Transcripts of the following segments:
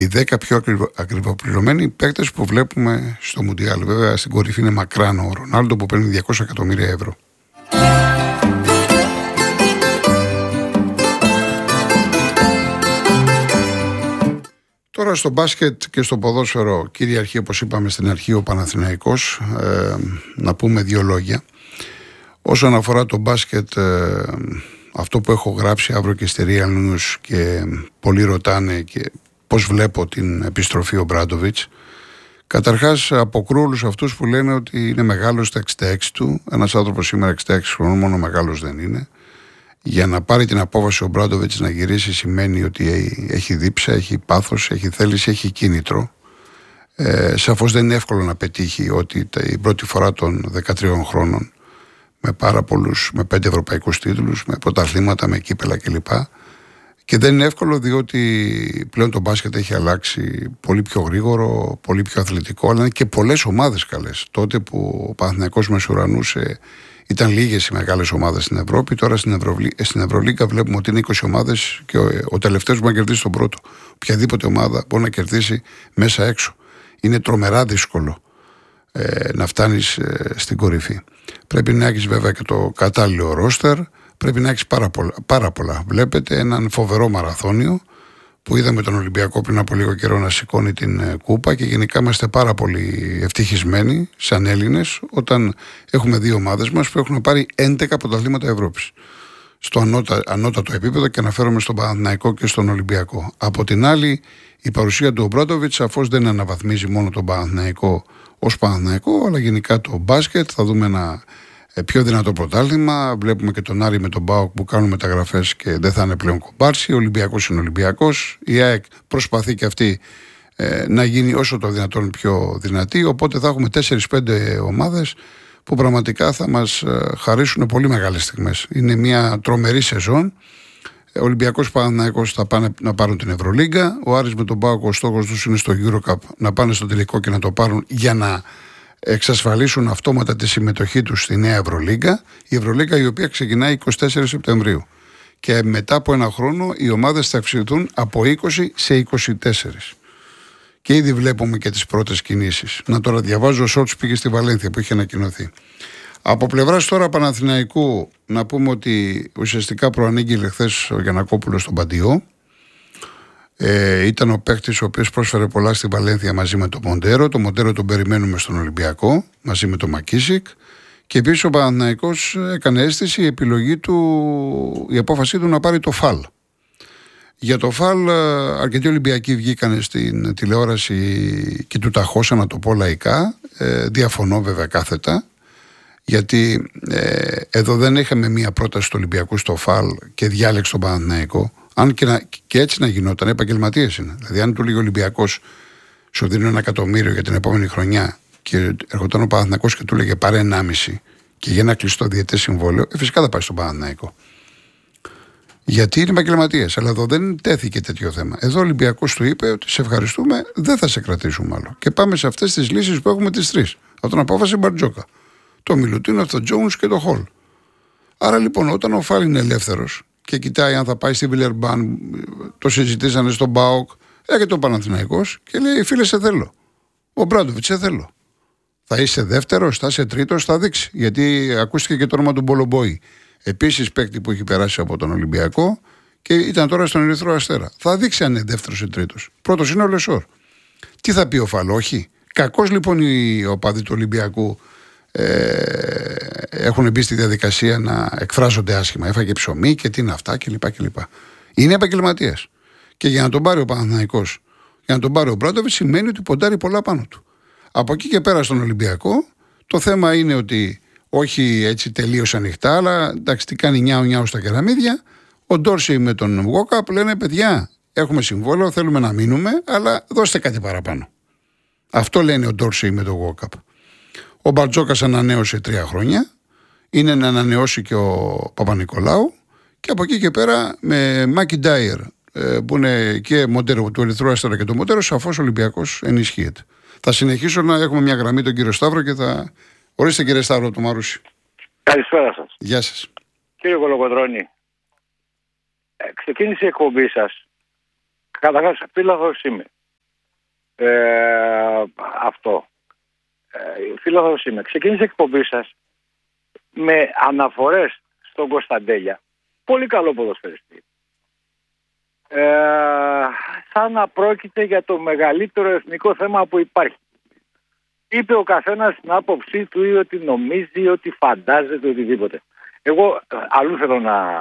Οι 10 πιο ακριβοπληρωμένοι παίκτες που βλέπουμε στο Μουντιάλ. Βέβαια στην κορυφή είναι μακράν ο Ρονάλντο που παίρνει 200 εκατομμύρια ευρώ. Τώρα στο μπάσκετ και στο ποδόσφαιρο κυριαρχεί, όπως είπαμε στην αρχή, ο Παναθηναϊκός. Να πούμε δύο λόγια. Όσον αφορά το μπάσκετ, αυτό που έχω γράψει αύριο και στη Real News και πολλοί ρωτάνε και πώς βλέπω την επιστροφή ο Μπράντοβιτς. Καταρχάς αποκρούω όλους αυτούς που λένε ότι είναι μεγάλος στα 66 του. Ένας άνθρωπος σήμερα 66 χρόνων μόνο μεγάλος δεν είναι. Για να πάρει την απόφαση ο Μπράντοβιτς να γυρίσει σημαίνει ότι έχει δίψα, έχει πάθος, έχει θέληση, έχει κίνητρο. Σαφώς δεν είναι εύκολο να πετύχει ότι την πρώτη φορά των 13 χρόνων με πάρα πολλούς, με 5 ευρωπαϊκούς τίτλους, με πρωταθλήματα, με κύπελα κλπ. Και δεν είναι εύκολο διότι πλέον το μπάσκετ έχει αλλάξει πολύ πιο γρήγορο, πολύ πιο αθλητικό, αλλά είναι και πολλές ομάδες καλές. Τότε που ο Παναθηναϊκός μεσουρανούσε ήταν λίγες οι μεγάλες ομάδες στην Ευρώπη, τώρα στην Ευρωλίγκα βλέπουμε ότι είναι 20 ομάδες και ο τελευταίος μπορεί να κερδίσει τον πρώτο. Οποιαδήποτε ομάδα μπορεί να κερδίσει μέσα έξω. Είναι τρομερά δύσκολο να φτάνεις στην κορυφή. Πρέπει να έχεις βέβαια και το κατάλληλο ρόστερ, πρέπει να έχεις πάρα πολλά. Βλέπετε έναν φοβερό μαραθώνιο που είδαμε τον Ολυμπιακό πριν από λίγο καιρό να σηκώνει την κούπα και γενικά είμαστε πάρα πολύ ευτυχισμένοι σαν Έλληνες όταν έχουμε δύο ομάδες μας που έχουν πάρει 11 πρωταθλήματα Ευρώπης. Στο ανώτατο επίπεδο και αναφέρομαι στον Παναθηναϊκό και στον Ολυμπιακό. Από την άλλη, η παρουσία του Ομπράντοβιτς σαφώς δεν αναβαθμίζει μόνο τον Παναθηναϊκό ως Παναθηναϊκό, αλλά γενικά το μπάσκετ. Θα δούμε ένα πιο δυνατό πρωτάθλημα. Βλέπουμε και τον Άρη με τον ΠΑΟΚ που κάνουν μεταγραφές και δεν θα είναι πλέον κομπάρσι. Ο Ολυμπιακός είναι Ολυμπιακός. Η ΑΕΚ προσπαθεί και αυτή να γίνει όσο το δυνατόν πιο δυνατή. Οπότε θα έχουμε 4-5 ομάδες που πραγματικά θα μας χαρίσουν πολύ μεγάλες στιγμές. Είναι μια τρομερή σεζόν. Ο Ολυμπιακός Παναθηναϊκός θα πάνε να πάρουν την Ευρωλίγκα. Ο Άρης με τον ΠΑΟΚ, ο στόχος τους είναι στο EuroCup να πάνε στο τελικό και να το πάρουν για να εξασφαλίσουν αυτόματα τη συμμετοχή τους στη νέα Ευρωλίγκα. Η Ευρωλίγκα η οποία ξεκινάει 24 Σεπτεμβρίου. Και μετά από ένα χρόνο οι ομάδες θα αυξηθούν από 20 σε 24. Και ήδη βλέπουμε και τις πρώτες κινήσεις. Να τώρα διαβάζω, ο Σότς πήγε στη Βαλένθια που είχε ανακοινωθεί. Από πλευράς τώρα Παναθηναϊκού να πούμε ότι ουσιαστικά προανήγγειλε χθες ο Γιαννακόπουλος στον Παντιό. Ήταν ο παίκτης ο οποίος πρόσφερε πολλά στη Βαλένθια μαζί με τον Μοντέρο. Το Μοντέρο τον περιμένουμε στον Ολυμπιακό μαζί με τον Μακίσικ. Και επίσης ο Παναθηναϊκός έκανε αίσθηση η επιλογή του, η απόφασή του να πάρει το ΦΑΛ. Για το ΦΑΛ αρκετοί Ολυμπιακοί βγήκαν στην τηλεόραση και του ταχώσαν, να το πω λαϊκά. Διαφωνώ βέβαια κάθετα. Γιατί εδώ δεν είχαμε μία πρόταση του Ολυμπιακού στο ΦΑΛ και διάλεξε τον Παναθηναϊκό. Αν και έτσι να γινόταν, επαγγελματίες είναι. Δηλαδή, αν του λέει ο Ολυμπιακός, σου δίνει 1 εκατομμύριο για την επόμενη χρονιά και ερχόταν ο Παναθηναϊκός και του λέγε πάρε 1,5 και για ένα κλειστό διετές συμβόλαιο, φυσικά θα πάει στον Παναθηναϊκό. Γιατί είναι επαγγελματίες. Αλλά εδώ δεν τέθηκε τέτοιο θέμα. Εδώ ο Ολυμπιακός του είπε ότι σε ευχαριστούμε, δεν θα σε κρατήσουμε άλλο. Και πάμε σε αυτές τις λύσεις που έχουμε τις τρεις. Από τον απόφαση Μπαρτζόκα. Το Μιλουτίνοφ, το Τζόουνς και το Χολ. Άρα λοιπόν, όταν ο Φάλ είναι ελεύθερος και κοιτάει αν θα πάει στη Βιλερμπάν, το συζητήσανε στον ΠΑΟΚ, έρχεται ο Παναθηναϊκός και λέει: φίλε, σε θέλω. Ο Μπράντοβιτς, σε θέλω. Θα είσαι δεύτερος, θα είσαι τρίτος, θα δείξει. Γιατί ακούστηκε και το όνομα του Μπολομπόη. Επίσης, παίκτη που έχει περάσει από τον Ολυμπιακό και ήταν τώρα στον Ερυθρό Αστέρα. Θα δείξει αν είναι δεύτερος ή τρίτος. Πρώτος είναι ο Λεσόρ. Τι θα πει ο Φάλ, όχι. Κακώς λοιπόν οι οπαδοί του Ολυμπιακού έχουν μπει στη διαδικασία να εκφράζονται άσχημα. Έφαγε ψωμί και τι είναι αυτά κλπ. Είναι επαγγελματίας. Και για να τον πάρει ο Παναθηναϊκός, για να τον πάρει ο Μπράντοβιτς, σημαίνει ότι ποντάρει πολλά πάνω του. Από εκεί και πέρα στον Ολυμπιακό, το θέμα είναι ότι όχι έτσι τελείως ανοιχτά, αλλά εντάξει, τι κάνει νιάου στα κεραμίδια. Ο Ντόρσεϊ με τον Γουόκαπ λένε: παιδιά, έχουμε συμβόλαιο, θέλουμε να μείνουμε, αλλά δώστε κάτι παραπάνω. Αυτό λένε ο Ντόρσεϊ με τον Γουόκαπ. Ο Μπαρτζόκας ανανέωσε 3 χρόνια. Είναι να ανανεώσει και ο Παπα-Νικολάου. Και από εκεί και πέρα με Μάκι Ντάιερ, που είναι και Μοντέρο του Ερυθρού Αστέρα και το Μοντέρο, σαφώς ο Ολυμπιακός ενισχύεται. Θα συνεχίσω να έχουμε μια γραμμή τον κύριο Σταύρο και θα. Ορίστε κύριε Σταύρο του Μαρούσι. Καλησπέρα σας. Γεια σας. Κύριε Κολοκοντρώνη, ξεκίνησε η εκπομπή σας. Καταρχάς, πύλαχος είμαι. αυτό. Φίλαθλος είμαι. Ξεκίνησε η εκπομπή σας με αναφορές στον Κωνσταντέλια. Πολύ καλό ποδοσφαιριστή. Σαν να πρόκειται για το μεγαλύτερο εθνικό θέμα που υπάρχει. Είπε ο καθένας την άποψή του ή ότι νομίζει, ότι φαντάζεται, οτιδήποτε. Εγώ αλλού θέλω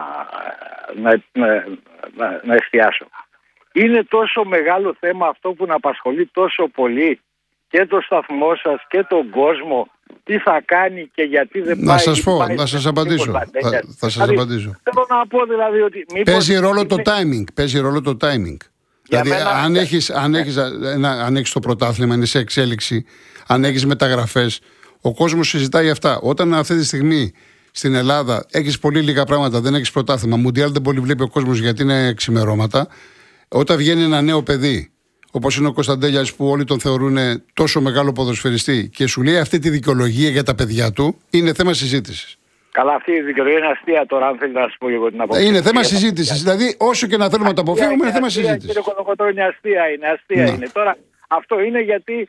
να εστιάσω. Είναι τόσο μεγάλο θέμα αυτό που να απασχολεί τόσο πολύ και το σταθμό σας και τον κόσμο, τι θα κάνει και γιατί δεν πάει. Να σας πω, να σας απαντήσω. Θα σας απαντήσω. Θέλω να πω δηλαδή ότι παίζει ρόλο το timing. Παίζει ρόλο το timing. Δηλαδή αν έχεις το πρωτάθλημα, είναι σε εξέλιξη, αν έχεις μεταγραφές, ο κόσμος συζητάει αυτά. Όταν αυτή τη στιγμή στην Ελλάδα έχεις πολύ λίγα πράγματα, δεν έχεις πρωτάθλημα, Μουντιάλ δεν πολύ βλέπει ο κόσμος γιατί είναι ξημερώματα. Όταν βγαίνει ένα νέο παιδί, όπως είναι ο Κωνσταντέλιας που όλοι τον θεωρούν τόσο μεγάλο ποδοσφαιριστή και σου λέει αυτή τη δικαιολογία για τα παιδιά του, είναι θέμα συζήτησης. Καλά, αυτή η δικαιολογία είναι αστεία τώρα, αν θέλει να σου πω εγώ την άποψη. Είναι θέμα συζήτησης. Δηλαδή, όσο και να θέλουμε να το αποφύγουμε, είναι θέμα συζήτησης. Κύριε Κολοκοτρώνη, αστεία είναι. Τώρα, αυτό είναι γιατί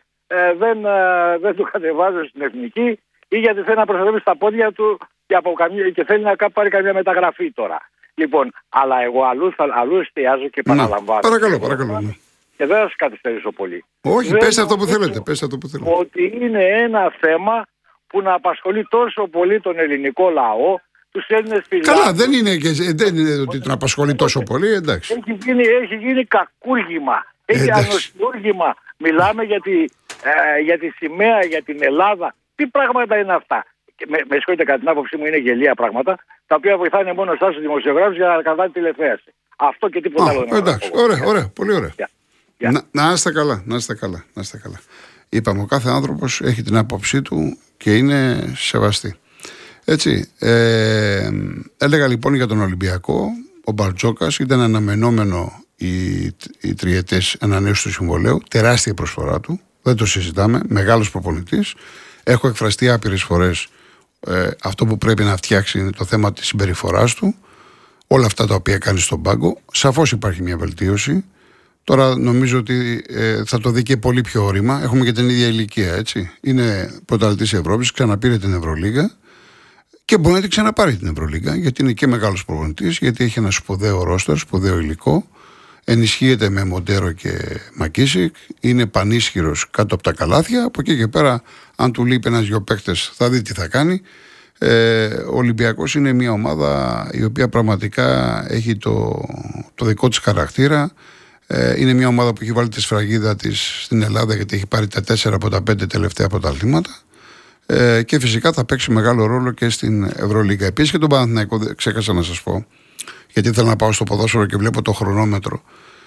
δεν του κατεβάζω στην εθνική ή γιατί θέλει να προστατεύει στα πόδια του και θέλει να πάρει καμία μεταγραφή τώρα. Λοιπόν, αλλά εγώ αλλού εστιάζω και παραλαμβάνω. Παρακαλώ. Ναι. Και δεν θα σας καθυστερήσω πολύ. Όχι, πέστε αυτό που θέλετε. Ότι είναι ένα θέμα που να απασχολεί τόσο πολύ τον ελληνικό λαό, τους Έλληνες φιλάθλους. Καλά, δεν είναι ότι τον απασχολεί τόσο πολύ, εντάξει. Έχει γίνει κακούργημα, έχει ανοσιούργημα. Μιλάμε για τη σημαία, για την Ελλάδα. Τι πράγματα είναι αυτά? Με συγχωρείτε, κατά την άποψή μου είναι γελία πράγματα, τα οποία βοηθάνε μόνο εσάς τους δημοσιογράφους για να κρατάτε τηλεθέαση. Αυτό και τίποτα άλλο. Εντάξει, ωραία, πολύ ωραία. Να είστε καλά. Είπαμε, ο κάθε άνθρωπος έχει την άποψή του και είναι σεβαστή. Έτσι, έλεγα λοιπόν για τον Ολυμπιακό, ο Μπαρτζόκας ήταν αναμενόμενο η τριετές ανανέωση του συμβολαίου, τεράστια προσφορά του, δεν το συζητάμε, μεγάλος προπονητής. Έχω εκφραστεί άπειρες φορές, αυτό που πρέπει να φτιάξει είναι το θέμα της συμπεριφοράς του, όλα αυτά τα οποία κάνει στον πάγκο. Σαφώς υπάρχει μια βελτίωση. Τώρα νομίζω ότι θα το δει και πολύ πιο όρημα. Έχουμε και την ίδια ηλικία, έτσι. Είναι πρωταθλητής Ευρώπης, ξαναπήρε την Ευρωλίγα και μπορεί να την ξαναπάρει την Ευρωλίγα, γιατί είναι και μεγάλος προπονητής, γιατί έχει ένα σπουδαίο ρόστερ, σπουδαίο υλικό. Ενισχύεται με Μοντέρο και Μακίσικ, είναι πανίσχυρος κάτω από τα καλάθια. Από εκεί και πέρα, αν του λείπει ένας-δυο παίκτες, θα δει τι θα κάνει. Ο Ολυμπιακός είναι μια ομάδα η οποία πραγματικά έχει το δικό της χαρακτήρα. Είναι μια ομάδα που έχει βάλει τη σφραγίδα της στην Ελλάδα, γιατί έχει πάρει τα 4 από τα 5 τελευταία πρωταθλήματα. Και φυσικά θα παίξει μεγάλο ρόλο και στην Ευρωλίγα. Επίσης και τον Παναθηναϊκό, ξέχασα να σας πω, γιατί ήθελα να πάω στο ποδόσφαιρο και βλέπω το χρονόμετρο.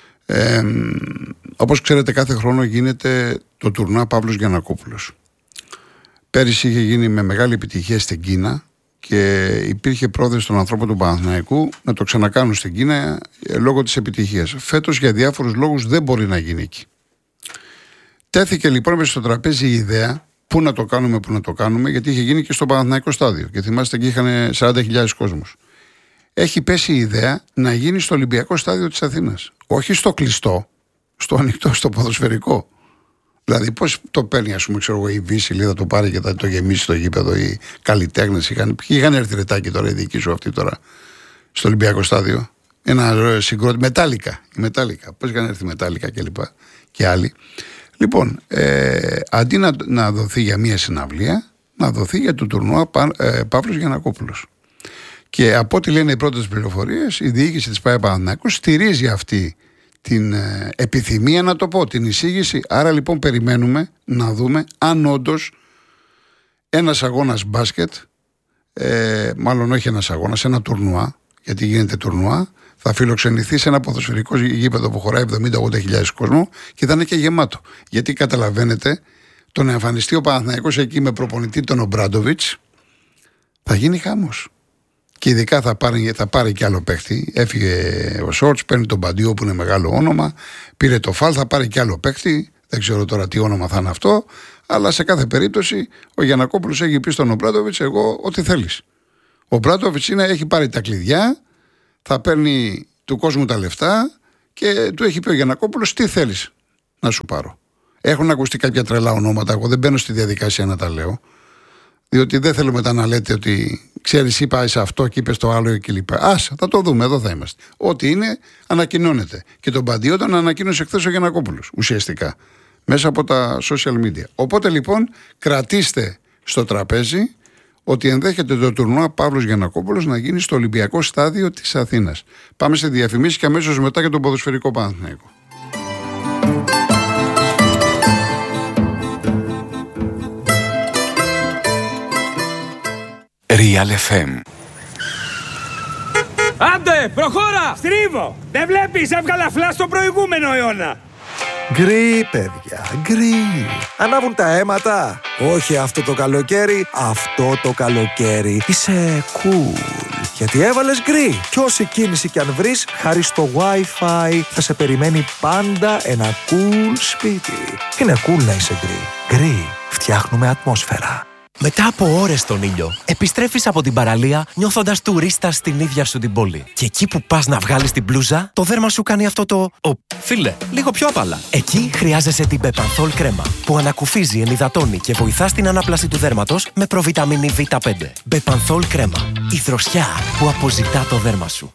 Όπως ξέρετε, κάθε χρόνο γίνεται το τουρνουά Παύλος Γιαννακόπουλος. Πέρυσι είχε γίνει με μεγάλη επιτυχία στην Κίνα και υπήρχε πρόθεση των ανθρώπων του Παναθηναϊκού να το ξανακάνουν στην Κίνα λόγω της επιτυχίας. Φέτος για διάφορους λόγους δεν μπορεί να γίνει εκεί. Τέθηκε λοιπόν μέσα στο τραπέζι η ιδέα πού να το κάνουμε, γιατί είχε γίνει και στο Παναθηναϊκό στάδιο. Και θυμάστε, εκεί είχαν 40.000 κόσμος. Έχει πέσει η ιδέα να γίνει στο Ολυμπιακό στάδιο της Αθήνας. Όχι στο κλειστό, στο ανοιχτό, στο ποδοσφαιρικό. Δηλαδή, πώς το παίρνει, ας πούμε, ξέρω εγώ, η Βύση, θα το πάρει και θα το γεμίσει στο γήπεδο, οι καλλιτέχνες είχαν έρθει ρετάκι τώρα, η δική σου αυτή τώρα, στο Ολυμπιακό στάδιο. Ένα συγκρότημα, Μετάλλικα. Πώς είχαν έρθει Μετάλλικα κλπ. Και άλλοι. Λοιπόν, αντί να δοθεί για μία συναυλία, να δοθεί για το τουρνουά Παύλος Γιαννακόπουλος. Και από ό,τι λένε οι πρώτες πληροφορίες, η διοίκηση της ΠΑΕ Παναθηναϊκός στηρίζει αυτή την επιθυμία, να το πω, την εισήγηση. Άρα λοιπόν περιμένουμε να δούμε αν όντως ένας αγώνας μπάσκετ, μάλλον όχι ένας αγώνας, ένα τουρνουά, γιατί γίνεται τουρνουά, θα φιλοξενηθεί σε ένα ποδοσφαιρικό γήπεδο που χωράει 70-80.000 κόσμο και θα είναι και γεμάτο. Γιατί καταλαβαίνετε, το να εμφανιστεί ο Παναθηναϊκός εκεί με προπονητή τον Ομπράντοβιτς, θα γίνει χάμος. Και ειδικά θα πάρει και άλλο παίχτη. Έφυγε ο Σόρτς, παίρνει τον Μπαντιό που είναι μεγάλο όνομα. Πήρε το Φαλ, θα πάρει και άλλο παίχτη. Δεν ξέρω τώρα τι όνομα θα είναι αυτό. Αλλά σε κάθε περίπτωση ο Γιαννακόπουλος έχει πει στον Ομπράντοβιτς: εγώ ό,τι θέλεις. Ο Ομπράντοβιτς έχει πάρει τα κλειδιά, θα παίρνει του κόσμου τα λεφτά και του έχει πει ο Γιαννακόπουλος: τι θέλεις να σου πάρω. Έχουν ακουστεί κάποια τρελά ονόματα. Εγώ δεν μπαίνω στη διαδικασία να τα λέω. Διότι δεν θέλω μετά να λέτε ότι ξέρεις, είπα σε αυτό και είπες το άλλο κλπ. Άσε, θα το δούμε, εδώ θα είμαστε. Ό,τι είναι, ανακοινώνεται. Και τον Παντιό τον ανακοίνωσε χθες ο Γιαννακόπουλος, ουσιαστικά, μέσα από τα social media. Οπότε λοιπόν, κρατήστε στο τραπέζι ότι ενδέχεται το τουρνουά Παύλος Γιαννακόπουλος να γίνει στο Ολυμπιακό Στάδιο της Αθήνας. Πάμε σε διαφημίσεις και αμέσως μετά για τον ποδοσφαιρικό Παναθηναϊκό. Real FM. Άντε, προχώρα! Στρίβω! Δεν βλέπεις, έβγαλα φλάς στον προηγούμενο αιώνα. Γκρι, παιδιά, γκρι. Ανάβουν τα αίματα. Όχι αυτό το καλοκαίρι, αυτό το καλοκαίρι. Είσαι cool. Γιατί έβαλες γκρι. Κι όση κίνηση κι αν βρεις, χάρη στο Wi-Fi θα σε περιμένει πάντα ένα cool σπίτι. Είναι cool να είσαι γκρι. Γκρι. Φτιάχνουμε ατμόσφαιρα. Μετά από ώρες στον ήλιο, επιστρέφεις από την παραλία νιώθοντας τουρίστας στην ίδια σου την πόλη. Και εκεί που πας να βγάλεις την μπλούζα, το δέρμα σου κάνει αυτό το φίλε, λίγο πιο απαλά. Εκεί χρειάζεσαι την Μπεπανθόλ κρέμα, που ανακουφίζει, ενυδατώνει και βοηθά στην ανάπλαση του δέρματος με προβιταμίνη Β5. Μπεπανθόλ κρέμα, η δροσιά που αποζητά το δέρμα σου.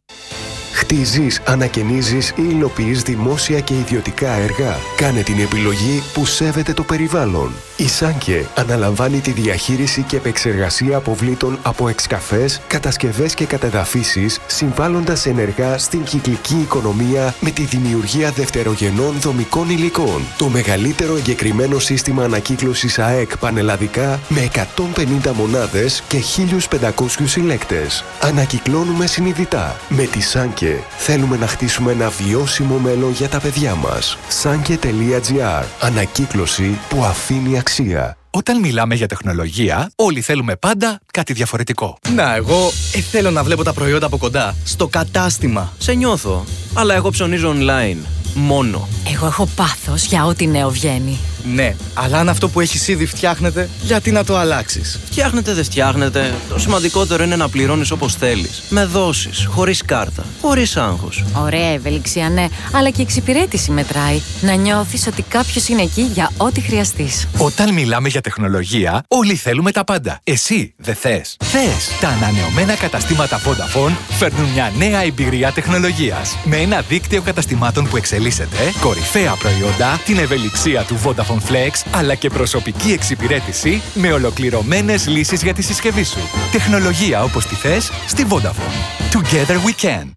Χτίζεις, ανακαινίζεις ή υλοποιείς δημόσια και ιδιωτικά έργα. Κάνε την επιλογή που σέβεται το περιβάλλον. Η Σάνκε αναλαμβάνει τη διαχείριση και επεξεργασία αποβλήτων από εξκαφές, κατασκευές και κατεδαφίσεις, συμβάλλοντας ενεργά στην κυκλική οικονομία με τη δημιουργία δευτερογενών δομικών υλικών. Το μεγαλύτερο εγκεκριμένο σύστημα ανακύκλωσης ΑΕΚ πανελλαδικά με 150 μονάδες και 1.500 συλλέκτες. Ανακυκλώνουμε συνειδητά. Με τη Σάνκε θέλουμε να χτίσουμε ένα βιώσιμο μέλλον για τα παιδιά μας. Sanke.gr. Ανακύκλωση που αφήνει αξία. Όταν μιλάμε για τεχνολογία, όλοι θέλουμε πάντα κάτι διαφορετικό. Να, εγώ θέλω να βλέπω τα προϊόντα από κοντά. Στο κατάστημα. Σε νιώθω. Αλλά εγώ ψωνίζω online. Μόνο. Εγώ έχω πάθος για ό,τι νέο βγαίνει. Ναι, αλλά αν αυτό που έχεις ήδη φτιάχνεται, γιατί να το αλλάξεις? Φτιάχνεται, δεν φτιάχνεται. Το σημαντικότερο είναι να πληρώνεις όπως θέλεις. Με δόσεις, χωρίς κάρτα, χωρίς άγχος. Ωραία ευελιξία, ναι, αλλά και εξυπηρέτηση μετράει. Να νιώθεις ότι κάποιος είναι εκεί για ό,τι χρειαστείς. Όταν μιλάμε για τεχνολογία, όλοι θέλουμε τα πάντα. Εσύ δεν θες? Θες! Τα ανανεωμένα καταστήματα Vodafone φέρνουν μια νέα εμπειρία τεχνολογίας. Με ένα δίκτυο καταστημάτων που εξελίσσεται, κορυφαία προϊόντα, την ευελιξία του Vodafone Flex, αλλά και προσωπική εξυπηρέτηση με ολοκληρωμένες λύσεις για τη συσκευή σου. Τεχνολογία όπως τη θες στη Vodafone. Together we can.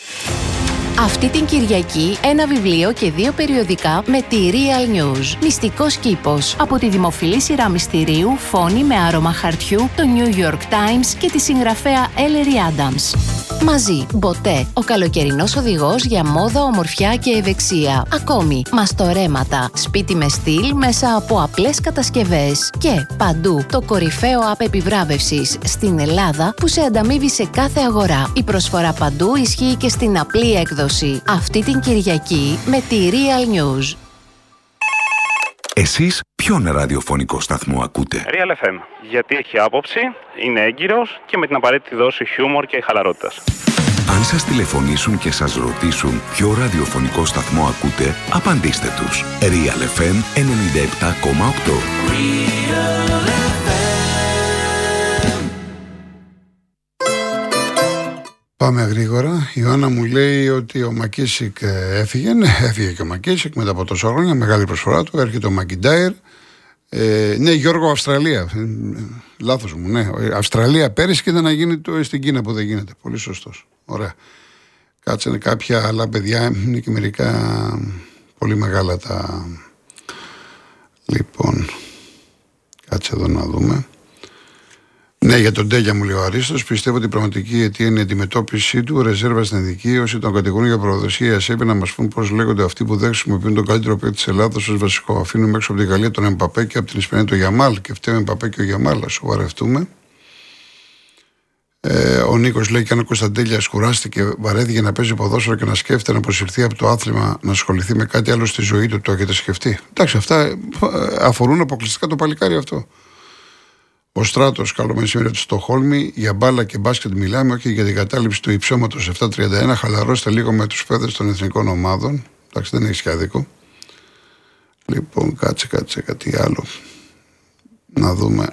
Αυτή την Κυριακή ένα βιβλίο και 2 περιοδικά με τη Real News. Μυστικός κήπος. Από τη δημοφιλή σειρά μυστηρίου Φόνη με άρωμα χαρτιού, το New York Times και τη συγγραφέα Ellery Adams. Μαζί, Μποτέ, ο καλοκαιρινός οδηγός για μόδα, ομορφιά και ευεξία. Ακόμη, μαστορέματα, σπίτι με στυλ μέσα από απλές κατασκευές. Και παντού, το κορυφαίο app επιβράβευσης στην Ελλάδα που σε ανταμείβει σε κάθε αγορά. Η προσφορά παντού ισχύει και στην απλή έκδοση. Αυτή την Κυριακή με τη Real News. Εσείς ποιον ραδιοφωνικό σταθμό ακούτε? Real FM. Γιατί έχει άποψη, είναι έγκυρος και με την απαραίτητη δόση χιούμορ και χαλαρότητας. Αν σας τηλεφωνήσουν και σας ρωτήσουν ποιο ραδιοφωνικό σταθμό ακούτε, απαντήστε τους. Real FM 97,8. Πάμε γρήγορα. Η Ιωάννα μου λέει ότι ο Μακίσικ έφυγε. Ναι, έφυγε και ο Μακίσικ μετά από τόσα χρόνια. Μεγάλη προσφορά του. Έρχεται ο Μακιντάιρ. Ναι, Γιώργο, Αυστραλία. Λάθος μου, ναι. Αυστραλία πέρυσι και ήταν να γίνει στην Κίνα που δεν γίνεται. Πολύ σωστός. Ωραία. Κάτσανε κάποια άλλα παιδιά. Είναι και μερικά πολύ μεγάλα τα. Λοιπόν. Κάτσε εδώ να δούμε. Ναι, για τον Τέλια μου λέει ο Αρίστος. Πιστεύω ότι η πραγματική αιτία είναι η αντιμετώπιση του, ρεζέρβα στην ειδική. Όσοι τον κατηγορούν για προδοσία, έπρεπε να μας πούν πώς λέγονται αυτοί που δεν χρησιμοποιούν τον καλύτερο παίκτη της Ελλάδας ως βασικό. Αφήνουμε έξω από την Γαλλία τον Εμπαπέ και από την Ισπανία τον Γιαμάλ. Και φταίμε Εμπαπέ και ο Γιαμάλ. Ας σοβαρευτούμε. Ο Νίκος λέει: και αν ο Κωνσταντέλιας κουράστηκε, βαρέθηκε να παίζει ποδόσφαιρο και να σκέφτεται να αποσυρθεί από το άθλημα, να ασχοληθεί με κάτι άλλο στη ζωή του, το έχετε σκεφτεί? Εντάξει, αυτά αφορούν αποκλειστικά το παλικάρι αυτό. Ο Στράτος, καλό μεσημέρι του Στοχόλμη. Για μπάλα και μπάσκετ μιλάμε, όχι για την κατάληψη του υψώματος 731. Χαλαρώστε λίγο με τους παίδες των εθνικών ομάδων. Εντάξει, δεν έχει και άδικο. Λοιπόν, κάτσε κάτι άλλο. Να δούμε.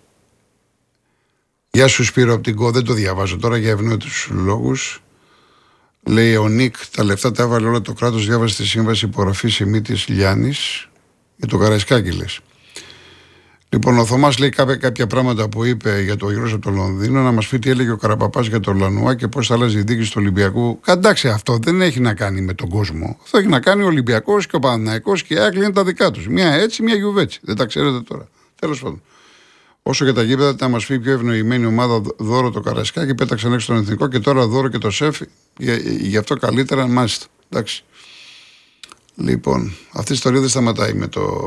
Γεια σου Σπύρο από την ΚΟ, δεν το διαβάζω τώρα για ευνόητους λόγους. Λέει ο Νίκ, τα λεφτά τα έβαλε όλα το κράτος, διάβασε τη σύμβαση υπογραφή Σιμίτης Λιάννης για το Καραϊσκάκη λες. Λοιπόν, ο Θωμάς λέει κάποια πράγματα που είπε για το γύρω από το Λονδίνο, να μας πει τι έλεγε ο Καραπαπάς για το Λανουά και πώς θα άλλαζε η διοίκηση του Ολυμπιακού. Εντάξει, αυτό δεν έχει να κάνει με τον κόσμο. Αυτό έχει να κάνει ο Ολυμπιακός και ο Παναθηναϊκός και η Άκλη είναι τα δικά τους. Μια έτσι, μια γιουβέτσι. Δεν τα ξέρετε τώρα. Τέλος πάντων. Όσο για τα γήπεδα, να μας πει πιο ευνοημένη ομάδα δώρο το Καραϊσκάκη, πέταξαν έξω τον εθνικό και τώρα δώρο και το ΣΕΦ. Γι' αυτό καλύτερα, μάλιστα. Εντάξει. Λοιπόν, αυτή η ιστορία δεν σταματάει με το.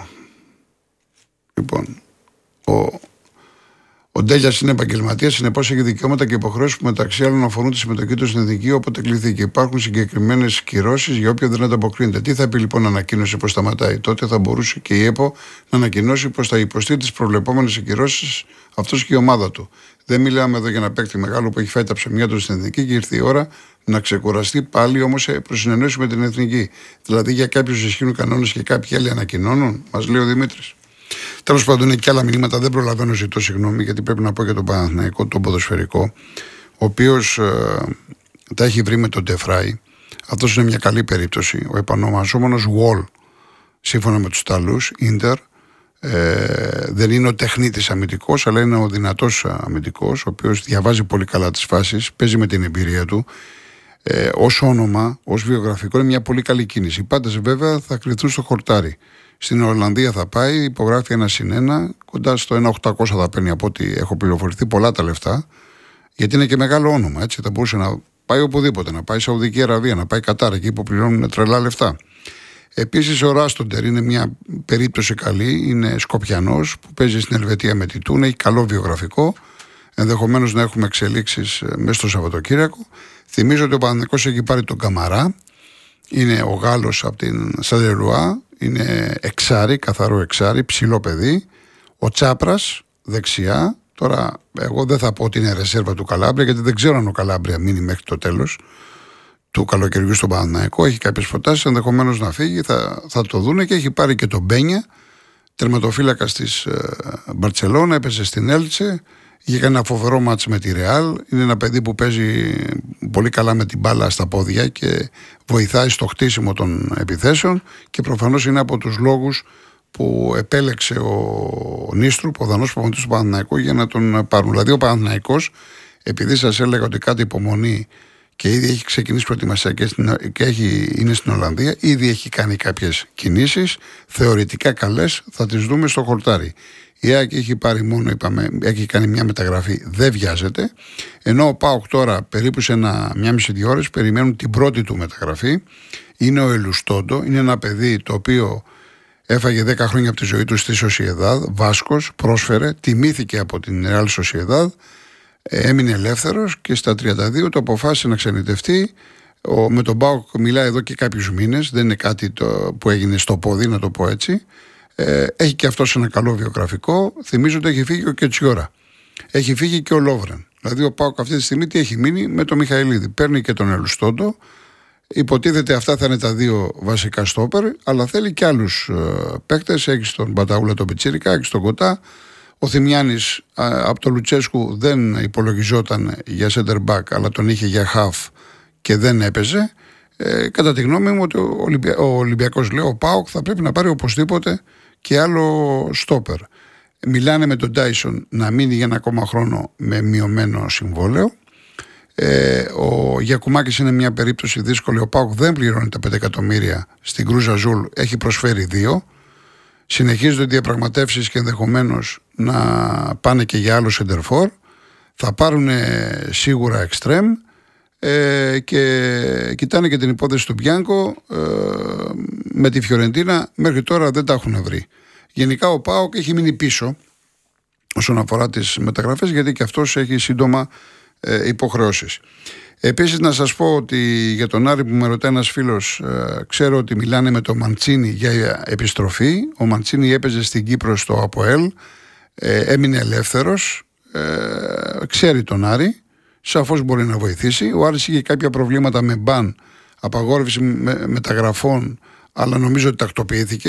Λοιπόν, ο Ντέλιας είναι επαγγελματίας, συνεπώς έχει δικαιώματα και υποχρεώσεις που μεταξύ άλλων αφορούν τη συμμετοχή του στην εθνική όποτε κληθεί και υπάρχουν συγκεκριμένες κυρώσεις για όποιον δεν ανταποκρίνεται. Τι θα πει λοιπόν ανακοίνωση πως σταματάει? Τότε θα μπορούσε και η ΕΠΟ να ανακοινώσει πως θα υποστεί τις προβλεπόμενες κυρώσεις αυτός και η ομάδα του. Δεν μιλάμε εδώ για ένα παίκτη μεγάλο που έχει φάει τα ψωμιά του στην εθνική και ήρθε η ώρα να ξεκουραστεί πάλι όμως προς συνεννόηση με την εθνική. Δηλαδή για κάποιους ισχύουν κανόνες και κάποιοι άλλοι ανακοινώνουν, μας λέει ο Δημήτρης. Τέλος πάντων, είναι και άλλα μηνύματα, δεν προλαβαίνω, ζητώ συγγνώμη, γιατί πρέπει να πω για τον Παναθηναϊκό, τον ποδοσφαιρικό, ο οποίος τα έχει βρει με τον Ντεφράι. Αυτός είναι μια καλή περίπτωση. Ο επανομαζόμενος Wall, σύμφωνα με τους Ιταλούς, Ίντερ, δεν είναι ο τεχνίτης αμυντικός, αλλά είναι ο δυνατός αμυντικός, ο οποίος διαβάζει πολύ καλά τις φάσεις, παίζει με την εμπειρία του. Ως όνομα, ως βιογραφικό, είναι μια πολύ καλή κίνηση. Οι πάντες βέβαια θα κρυθούν στο χορτάρι. Στην Ολλανδία θα πάει, υπογράφει 1+1, κοντά στο 1.800 θα παίρνει από ό,τι έχω πληροφορηθεί, πολλά τα λεφτά, γιατί είναι και μεγάλο όνομα. Έτσι, θα μπορούσε να πάει οπουδήποτε, να πάει Σαουδική Αραβία, να πάει Κατάρ, εκεί που πληρώνουν τρελά λεφτά. Επίσης, ο Ράστοντερ είναι μια περίπτωση καλή, είναι Σκοπιανός που παίζει στην Ελβετία με τη Τούν, έχει καλό βιογραφικό. Ενδεχομένως να έχουμε εξελίξεις μέσα στο Σαββατοκύριακο. Θυμίζω ότι ο Παναθηναϊκός έχει πάρει τον Καμαρά, είναι ο Γάλλος από την Σαλερουά. Είναι εξάρι, καθαρό εξάρι, ψηλό παιδί. Ο Τσάπρας δεξιά. Τώρα, εγώ δεν θα πω ότι είναι ρεσέρβα του Καλάμπρια, γιατί δεν ξέρω αν ο Καλάμπρια μείνει μέχρι το τέλος του καλοκαιριού στον Παναθηναϊκό. Έχει κάποιες προτάσεις, ενδεχομένως να φύγει, θα το δούνε. Και έχει πάρει και τον Μπένια, τερματοφύλακα της Μπαρτσελώνα, έπαιζε στην Έλτσε. Είχε κάνει ένα φοβερό μάτς με τη Ρεάλ. Είναι ένα παιδί που παίζει πολύ καλά με την μπάλα στα πόδια και βοηθάει στο χτίσιμο των επιθέσεων και προφανώς είναι από τους λόγους που επέλεξε ο Νίστρου, ο Δανός προπονητής του Παναθηναϊκού, για να τον πάρουν. Δηλαδή ο Παναθηναϊκός, επειδή σας έλεγα ότι κάτι υπομονή και ήδη έχει ξεκινήσει προετοιμασία και είναι στην Ολλανδία, ήδη έχει κάνει κάποιες κινήσεις, θεωρητικά καλές, θα τις δούμε στο χορτάρι. Η ΑΕΚ έχει πάρει μόνο, είπαμε, έχει κάνει μια μεταγραφή, δεν βιάζεται. Ενώ ο ΠΑΟΚ τώρα περίπου σε 1,5-2 ώρες περιμένουν την πρώτη του μεταγραφή. Είναι ο Ελουστόντο, είναι ένα παιδί το οποίο έφαγε 10 χρόνια από τη ζωή του στη Σοσιεδάδ, Βάσκος, πρόσφερε, τιμήθηκε από την Ρεάλ Σοσιεδάδ, έμεινε ελεύθερος και στα 32 το αποφάσισε να ξενιτευτεί. Με τον ΠΑΟΚ μιλάει εδώ και κάποιους μήνες, δεν είναι κάτι που έγινε στο πόδι, να το πω έτσι. Έχει και αυτός ένα καλό βιογραφικό. Θυμίζω ότι έχει φύγει ο Κετσιόρα. Έχει φύγει και ο Λόβρεν. Δηλαδή ο ΠΑΟΚ αυτή τη στιγμή τι έχει μείνει? Με τον Μιχαηλίδη. Παίρνει και τον Ελουστόντο. Υποτίθεται αυτά θα είναι τα δύο βασικά στόπερ, αλλά θέλει και άλλους παίκτες. Έχει τον Μπαταούλα τον Πιτσίρικα, έχει τον Κοτά. Ο Θημιάνης από το Λουτσέσκου δεν υπολογιζόταν για center back, αλλά τον είχε για half και δεν έπαιζε. Κατά τη γνώμη μου, ότι ο Ολυμπιακός, λέω, ο ΠΑΟΚ θα πρέπει να πάρει οπωσδήποτε και άλλο στόπερ. Μιλάνε με τον Τάισον να μείνει για ένα ακόμα χρόνο με μειωμένο συμβόλαιο. Ο Γιακουμάκης είναι μια περίπτωση δύσκολη. Ο ΠΑΟΚ δεν πληρώνει τα 5 εκατομμύρια στην Κρούζα Ζουλ, έχει προσφέρει 2. Συνεχίζονται οι διαπραγματεύσεις και ενδεχομένως να πάνε και για άλλο σεντερφόρ. Θα πάρουν σίγουρα εξτρέμ. Και κοιτάνε και την υπόθεση του Μπιάνκο με τη Φιωρεντίνα. Μέχρι τώρα δεν τα έχουν βρει. Γενικά ο ΠΑΟΚ έχει μείνει πίσω όσον αφορά τις μεταγραφές, γιατί και αυτός έχει σύντομα υποχρεώσεις. Επίσης να σας πω ότι για τον Άρη που με ρωτάει ένας φίλος, ξέρω ότι μιλάνε με τον Μαντσίνη για επιστροφή. Ο Μαντσίνη έπαιζε στην Κύπρο στο ΑΠΟΕΛ, έμεινε ελεύθερος, ξέρει τον Άρη, σαφώς μπορεί να βοηθήσει. Ο Άρης είχε κάποια προβλήματα με μπαν, απαγόρευση μεταγραφών, αλλά νομίζω ότι τακτοποιήθηκε.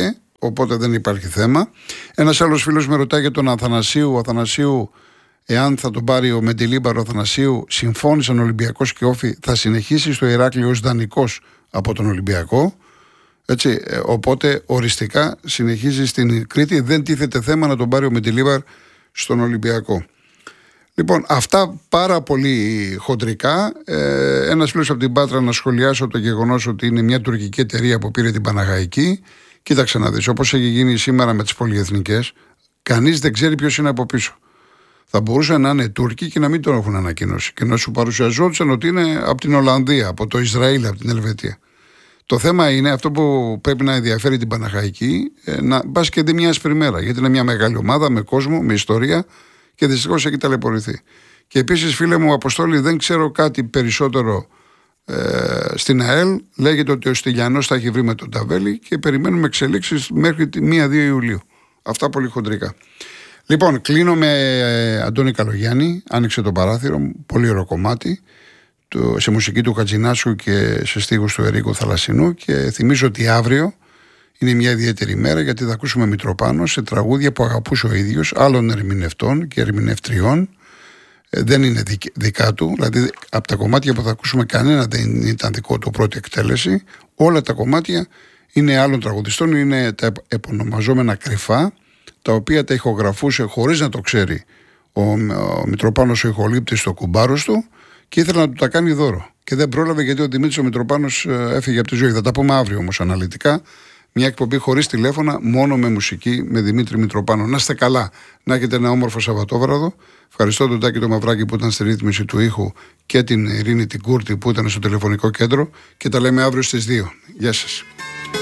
οπότε δεν υπάρχει θέμα. Ένας άλλος φίλος με ρωτάει για τον Αθανασίου. Ο Αθανασίου, εάν θα τον πάρει ο Μεντιλίμπαρ, ο Αθανασίου, συμφώνησαν Ολυμπιακός και Όφη, θα συνεχίσει στο Ηράκλειο ως δανεικός από τον Ολυμπιακό. Έτσι, οπότε οριστικά συνεχίζει στην Κρήτη. Δεν τίθεται θέμα να τον πάρει ο Μεντιλίμπαρ στον Ολυμπιακό. Λοιπόν, αυτά πάρα πολύ χοντρικά. Ένας φίλος από την Πάτρα να σχολιάσω το γεγονός ότι είναι μια τουρκική εταιρεία που πήρε την Παναχαϊκή. Κοίταξε να δεις, όπως έχει γίνει σήμερα με τις πολυεθνικές, κανείς δεν ξέρει ποιος είναι από πίσω. Θα μπορούσαν να είναι Τούρκοι και να μην τον έχουν ανακοινώσει και να σου παρουσιαζόντουσαν ότι είναι από την Ολλανδία, από το Ισραήλ, από την Ελβετία. Το θέμα είναι αυτό που πρέπει να ενδιαφέρει την Παναχαϊκή, να πας και δει μια άσπρη μέρα. Γιατί είναι μια μεγάλη ομάδα με κόσμο, με ιστορία και δυστυχώς έχει ταλαιπωρηθεί. Και επίσης, φίλε μου, Αποστόλη, δεν ξέρω κάτι περισσότερο στην ΑΕΛ. Λέγεται ότι ο Στυλιανός θα έχει βρει με τον Ταβέλη και περιμένουμε εξελίξεις μέχρι 1-2 Ιουλίου. Αυτά πολύ χοντρικά. Λοιπόν, κλείνω με Αντώνη Καλογιάννη. Άνοιξε το παράθυρο, πολύ ωραίο κομμάτι. Σε μουσική του Χατζηνάσου και σε στίχους του Ερίκου Θαλασσινού. Και θυμίζω ότι αύριο είναι μια ιδιαίτερη μέρα, γιατί θα ακούσουμε Μητροπάνο σε τραγούδια που αγαπούσε ο ίδιος, άλλων ερμηνευτών και ερμηνευτριών. Δεν είναι δικά του, δηλαδή από τα κομμάτια που θα ακούσουμε κανένα δεν ήταν δικό του πρώτη εκτέλεση. Όλα τα κομμάτια είναι άλλων τραγουδιστών, είναι τα επωνομαζόμενα κρυφά, τα οποία τα ηχογραφούσε χωρίς να το ξέρει ο Μητροπάνος ο ηχολήπτης στο κουμπάρος του και ήθελε να του τα κάνει δώρο. Και δεν πρόλαβε, γιατί ο Δημήτρης ο Μητροπάνος έφυγε από τη ζωή. Θα τα πούμε αύριο όμως αναλυτικά. Μια εκπομπή χωρίς τηλέφωνα, μόνο με μουσική, με Δημήτρη Μητροπάνο. Να είστε καλά, να έχετε ένα όμορφο Σαββατόβραδο. Ευχαριστώ τον Τάκη το Μαυράκη που ήταν στη ρύθμιση του ήχου και την Ειρήνη την Κούρτη που ήταν στο τηλεφωνικό κέντρο. Και τα λέμε αύριο στις 2. Γεια σας.